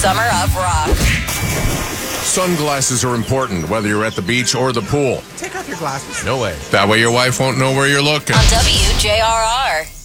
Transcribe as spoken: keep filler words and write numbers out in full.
summer of rock. Sunglasses are important, whether you're at the beach or the pool. Take off your glasses. No way. That way your wife won't know where you're looking. On W J R R.